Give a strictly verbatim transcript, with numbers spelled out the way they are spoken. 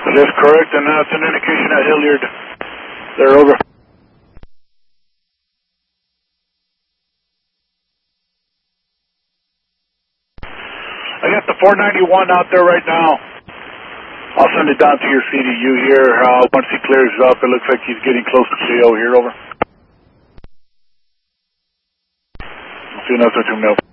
That's correct, and that's an indication at Hilliard. They're over. I got the four ninety-one out there right now. I'll send it down to your C D U here. Uh, once he clears up, it looks like he's getting close to C O here, over. See you now, Sergeant Mill.